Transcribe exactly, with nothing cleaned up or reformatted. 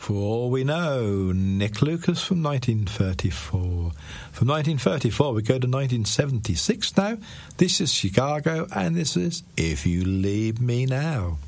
For All We Know, Nick Lucas from nineteen thirty-four. From nineteen thirty-four, we go to nineteen seventy-six now. This is Chicago, and this is If You Leave Me Now.